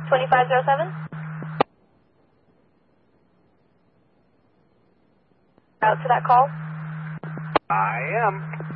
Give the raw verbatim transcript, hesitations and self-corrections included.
twenty-five oh seven? Out to that call? I am.